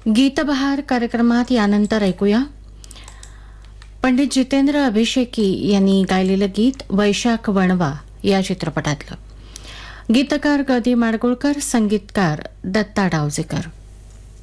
गीतबहार कार्यक्रमात यानंतर ऐकूया पंडित जितेंद्र अभिषेकी यांनी गायलेलं गीत वैशाख वणवा या चित्रपटातलं. गीतकार गदी माडगुळकर, संगीतकार दत्ता डावजेकर.